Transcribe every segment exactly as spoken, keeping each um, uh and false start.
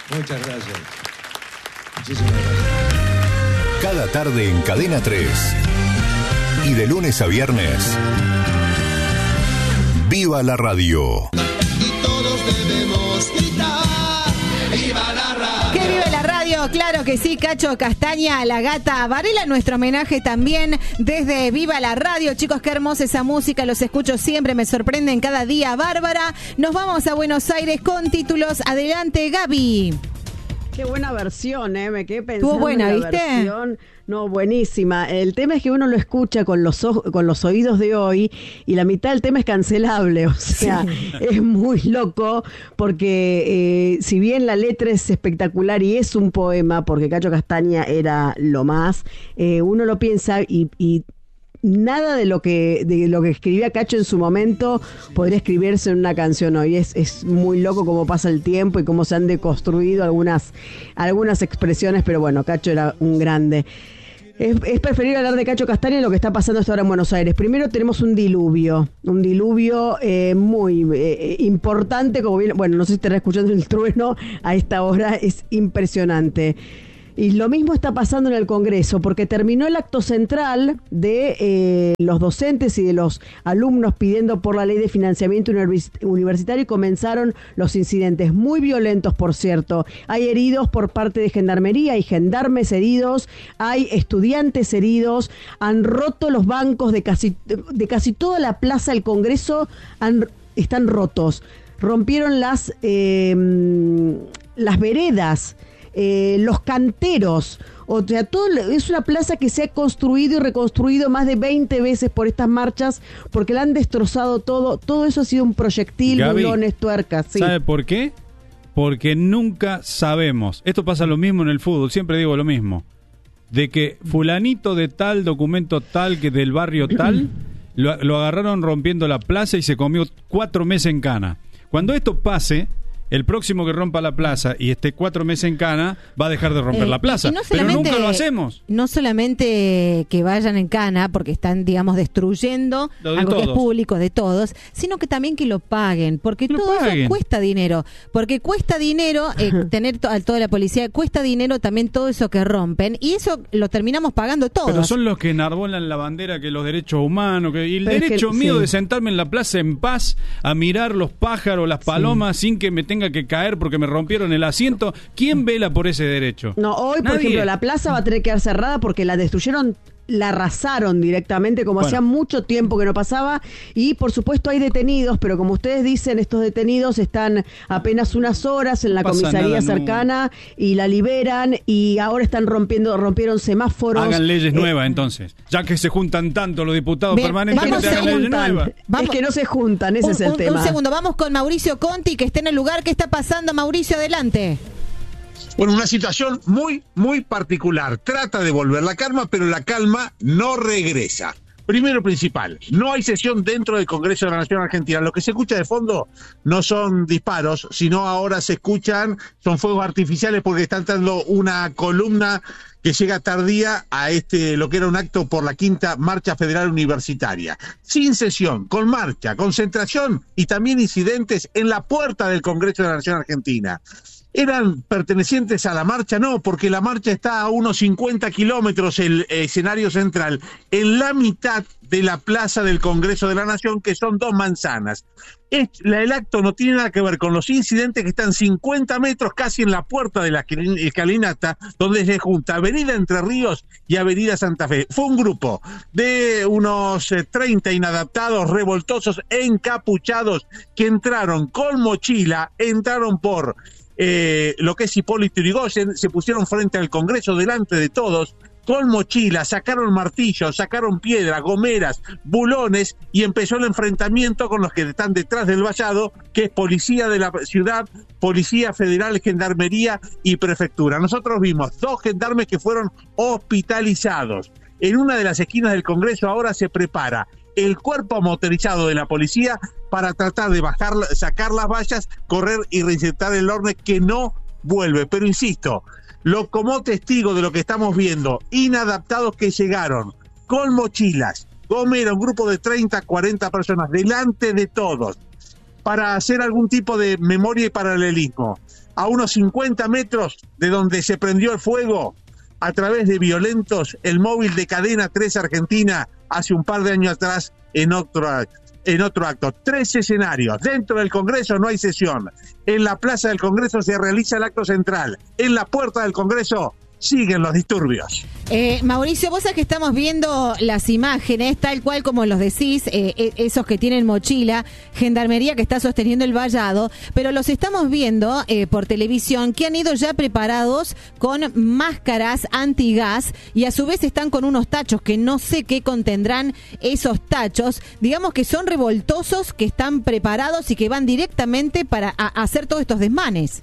Muchas gracias. Muchísimas gracias. Cada tarde en Cadena tres. Y de lunes a viernes. ¡Viva la radio! Y todos debemos gritar, ¡viva la radio! ¡Que viva la radio! Claro que sí, Cacho Castaña, la gata Varela, nuestro homenaje también desde Viva la Radio. Chicos, qué hermosa esa música, los escucho siempre, me sorprenden cada día. Bárbara, nos vamos a Buenos Aires con títulos. Adelante, Gaby. Qué buena versión, ¿eh? Me quedé pensando. Estuvo buena, en la ¿viste? Versión. No, buenísima. El tema es que uno lo escucha con los ojos, con los oídos de hoy y la mitad del tema es cancelable. O sea, sí. Es muy loco porque eh, si bien la letra es espectacular y es un poema, porque Cacho Castaña era lo más, eh, uno lo piensa y... y nada de lo que de lo que escribía Cacho en su momento podría escribirse en una canción hoy. Es, es muy loco cómo pasa el tiempo y cómo se han deconstruido algunas, algunas expresiones, pero bueno, Cacho era un grande. Es, es preferible hablar de Cacho Castaña y lo que está pasando hasta ahora en Buenos Aires. Primero tenemos un diluvio, un diluvio eh, muy eh, importante, como bien, bueno, no sé si estará escuchando el trueno a esta hora, es impresionante. Y lo mismo está pasando en el Congreso, porque terminó el acto central de eh, los docentes y de los alumnos pidiendo por la ley de financiamiento universitario y comenzaron los incidentes muy violentos, por cierto. Hay heridos por parte de Gendarmería, hay gendarmes heridos, hay estudiantes heridos, han roto los bancos de casi, de casi toda la plaza del Congreso, han, están rotos. Rompieron las, eh, las veredas. Eh, los canteros, o sea, todo es una plaza que se ha construido y reconstruido más de veinte veces por estas marchas, porque la han destrozado todo, todo eso ha sido un proyectil, Gaby, bulones, tuercas. Sí. ¿Sabe por qué? Porque nunca sabemos, esto pasa lo mismo en el fútbol, siempre digo lo mismo, de que fulanito de tal, documento tal, que del barrio tal, lo, lo agarraron rompiendo la plaza y se comió cuatro meses en cana. Cuando esto pase... El próximo que rompa la plaza y esté cuatro meses en cana va a dejar de romper eh, la plaza, no pero nunca lo hacemos. No solamente que vayan en cana porque están, digamos, destruyendo de algo todos. Que es público de todos, sino que también que lo paguen, porque lo todo paguen. Eso cuesta dinero, porque cuesta dinero eh, tener to- a toda la policía, cuesta dinero también todo eso que rompen y eso lo terminamos pagando todos. Pero son los que enarbolan la bandera que los derechos humanos, que, y el pero derecho que, mío sí. de sentarme en la plaza en paz a mirar los pájaros, las palomas sí. sin que me tenga que caer porque me rompieron el asiento. ¿Quién vela por ese derecho? No, hoy, por Nadie. ejemplo, la plaza va a tener que quedar cerrada porque la destruyeron, la arrasaron directamente, como bueno. Hacía mucho tiempo que no pasaba, y por supuesto hay detenidos, pero como ustedes dicen, estos detenidos están apenas unas horas en la no comisaría nada, cercana no. y la liberan, y ahora están rompiendo, rompieron semáforos. Hagan leyes eh, nuevas entonces, ya que se juntan tanto los diputados Bien, permanentemente, hagan leyes nuevas. Vamos, es que no se juntan, ese un, es el un, tema. Un segundo, vamos con Mauricio Conti, que está en el lugar. ¿Qué está pasando, Mauricio? Adelante. Bueno, una situación muy, muy particular. Trata de volver la calma, pero la calma no regresa. Primero principal, no hay sesión dentro del Congreso de la Nación Argentina. Lo que se escucha de fondo no son disparos, sino ahora se escuchan, son fuegos artificiales porque está entrando una columna que llega tardía a este, lo que era un acto por la quinta Marcha Federal Universitaria. Sin sesión, con marcha, concentración y también incidentes en la puerta del Congreso de la Nación Argentina. ¿Eran pertenecientes a la marcha? No, porque la marcha está a unos cincuenta kilómetros, el escenario central, en la mitad de la plaza del Congreso de la Nación, que son dos manzanas. Es, la, el acto no tiene nada que ver con los incidentes que están cincuenta metros casi en la puerta de la escalinata, donde se junta Avenida Entre Ríos y Avenida Santa Fe. Fue un grupo de unos eh, treinta inadaptados, revoltosos, encapuchados, que entraron con mochila, entraron por... Eh, lo que es Hipólito Yrigoyen, se pusieron frente al Congreso delante de todos, con mochilas, sacaron martillos, sacaron piedras, gomeras, bulones, y empezó el enfrentamiento con los que están detrás del vallado, que es Policía de la Ciudad, Policía Federal, Gendarmería y Prefectura. Nosotros vimos dos gendarmes que fueron hospitalizados. En una de las esquinas del Congreso ahora se prepara el cuerpo motorizado de la policía para tratar de bajar, sacar las vallas, correr y reinsertar el horno, que no vuelve. Pero insisto, lo como testigo de lo que estamos viendo, inadaptados que llegaron con mochilas, gomera, un grupo de treinta, cuarenta personas delante de todos, para hacer algún tipo de memoria y paralelismo. A unos cincuenta metros de donde se prendió el fuego, a través de violentos, el móvil de Cadena tres Argentina, hace un par de años atrás, en otro, en otro acto. Tres escenarios. Dentro del Congreso no hay sesión. En la Plaza del Congreso se realiza el acto central. En la puerta del Congreso siguen los disturbios. Eh, Mauricio, vos sabés que estamos viendo las imágenes, tal cual como los decís, eh, esos que tienen mochila, gendarmería que está sosteniendo el vallado, pero los estamos viendo eh, por televisión que han ido ya preparados con máscaras antigas y a su vez están con unos tachos que no sé qué contendrán esos tachos, digamos que son revoltosos, que están preparados y que van directamente para a, a hacer todos estos desmanes.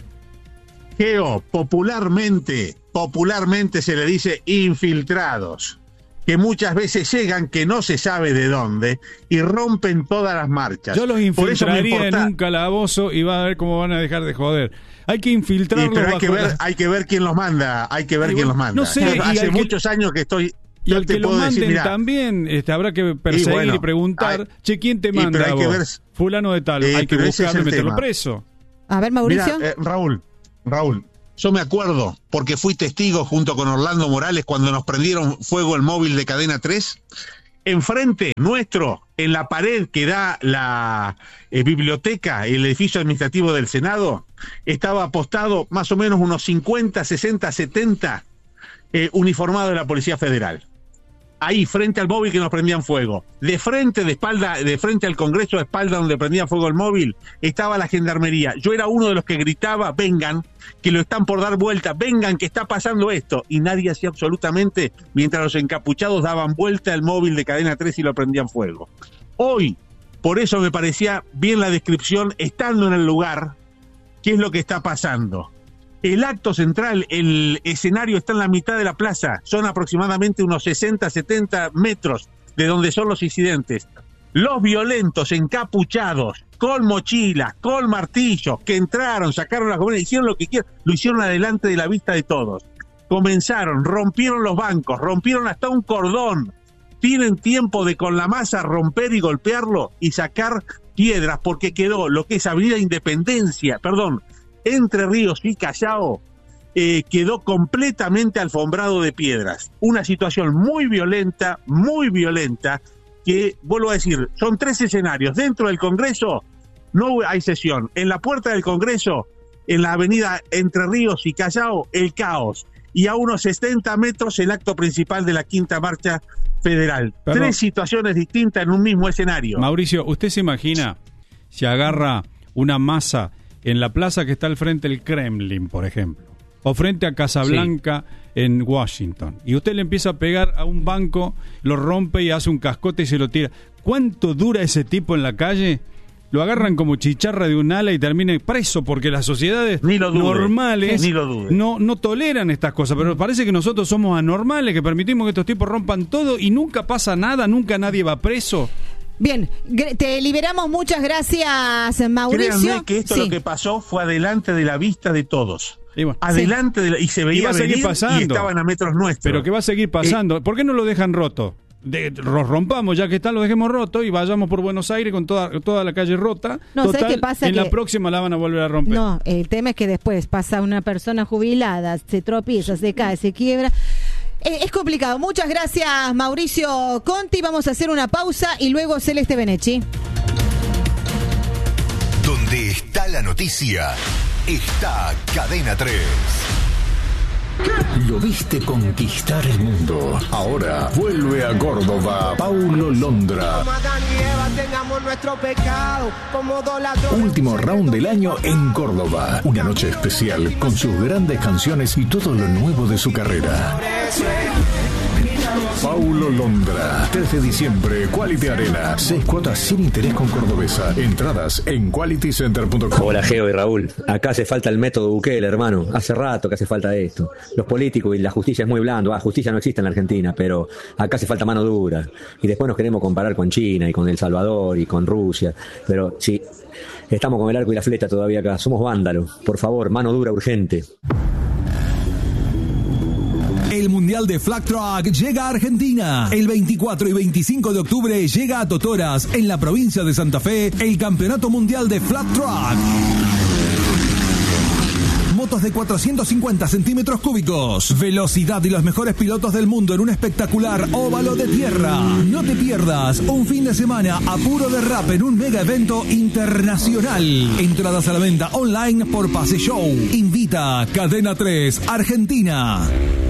Geo, popularmente, popularmente se le dice infiltrados, que muchas veces llegan que no se sabe de dónde y rompen todas las marchas. Yo los infiltraría importa... en un calabozo y va a ver cómo van a dejar de joder. Hay que infiltrarlos. Pero hay que ver, la... hay que ver quién los manda, hay que ver Ay, quién los manda. No sé, hace y muchos que... años que estoy. Y al que lo manden decir, también, este, habrá que perseguir y, bueno, y preguntar, hay, che, ¿quién te manda? Hay vos? Que ver... Fulano de tal, eh, hay que buscarlo y meterlo preso. A ver, Mauricio. Mirá, eh, Raúl, Raúl. Yo me acuerdo, porque fui testigo junto con Orlando Morales cuando nos prendieron fuego el móvil de Cadena tres. Enfrente nuestro, en la pared que da la eh, biblioteca, el edificio administrativo del Senado, estaba apostado más o menos unos cincuenta, sesenta, setenta eh, uniformados de la Policía Federal. Ahí, frente al móvil que nos prendían fuego. De frente, de espalda, de frente al Congreso, de espalda donde prendía fuego el móvil, estaba la gendarmería. Yo era uno de los que gritaba, vengan, que lo están por dar vuelta, vengan, que está pasando esto. Y nadie hacía absolutamente, mientras los encapuchados daban vuelta al móvil de Cadena tres y lo prendían fuego. Hoy, por eso me parecía bien la descripción, estando en el lugar, qué es lo que está pasando. El acto central, el escenario está en la mitad de la plaza, son aproximadamente unos sesenta, setenta metros de donde son los incidentes. Los violentos encapuchados, con mochilas, con martillos, que entraron, sacaron las gobernas, hicieron lo que quieran, lo hicieron adelante de la vista de todos. Comenzaron, rompieron los bancos, rompieron hasta un cordón. Tienen tiempo de con la masa romper y golpearlo y sacar piedras, porque quedó lo que es Avenida Independencia, perdón, Entre Ríos y Callao, eh, quedó completamente alfombrado de piedras. Una situación muy violenta, muy violenta, que, vuelvo a decir, son tres escenarios. Dentro del Congreso no hay sesión. En la puerta del Congreso, en la avenida Entre Ríos y Callao, el caos. Y a unos setenta metros el acto principal de la Quinta Marcha Federal. Perdón. Tres situaciones distintas en un mismo escenario. Mauricio, ¿usted se imagina si agarra una masa en la plaza que está al frente del Kremlin, por ejemplo, o frente a Casablanca, sí, en Washington, y usted le empieza a pegar a un banco, lo rompe y hace un cascote y se lo tira? ¿Cuánto dura ese tipo en la calle? Lo agarran como chicharra de un ala y termina preso, porque las sociedades ni lo dude, normales ni lo dude. no, no toleran estas cosas, pero parece que nosotros somos anormales, que permitimos que estos tipos rompan todo y nunca pasa nada, nunca nadie va preso. Bien, te liberamos, muchas gracias, Mauricio. Créanme que esto, sí, lo que pasó fue adelante de la vista de todos. Y bueno, adelante, sí, de la, y se veía y va a seguir pasando, y estaban a metros nuestros. Pero que va a seguir pasando. Eh, ¿Por qué no lo dejan roto? De, los rompamos, ya que está, lo dejemos roto y vayamos por Buenos Aires con toda, toda la calle rota. No, Total, ¿sabes qué pasa? En que... la próxima la van a volver a romper. No, el tema es que después pasa una persona jubilada, se tropieza, se cae, se quiebra. Es complicado. Muchas gracias, Mauricio Conti. Vamos a hacer una pausa y luego Celeste Benecci. Donde está la noticia, está Cadena tres. Lo viste conquistar el mundo. Ahora vuelve a Córdoba Paulo Londra. Último round del año en Córdoba. Una noche especial con sus grandes canciones y todo lo nuevo de su carrera. Paulo Londra, tres de diciembre, Quality Arena. Seis cuotas sin interés con Cordobesa. Entradas en quality center punto com. Hola, Geo y Raúl. Acá hace falta el método Bukele, hermano. Hace rato que hace falta esto. Los políticos y la justicia es muy blando. Ah, justicia no existe en la Argentina, pero acá hace falta mano dura. Y después nos queremos comparar con China y con El Salvador y con Rusia. Pero sí, estamos con el arco y la flecha todavía acá. Somos vándalos. Por favor, mano dura urgente. El Mundial de Flag Track llega a Argentina. El veinticuatro y veinticinco de octubre llega a Totoras, en la provincia de Santa Fe, el Campeonato Mundial de Flat Track. Motos de cuatrocientos cincuenta centímetros cúbicos, velocidad y los mejores pilotos del mundo en un espectacular óvalo de tierra. No te pierdas un fin de semana a puro derrape en un mega evento internacional. Entradas a la venta online por Pase Show. Invita Cadena tres Argentina.